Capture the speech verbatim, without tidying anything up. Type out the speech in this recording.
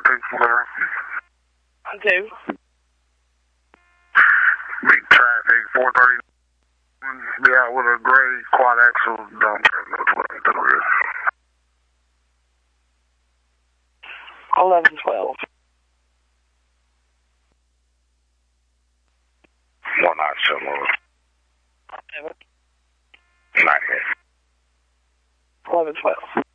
traffic, whatever. Two. Big traffic, four thirty. Be out with a gray quad axle dump truck to the rear. Eleven twelve. One nine seven. Seven. Nine. Eleven twelve.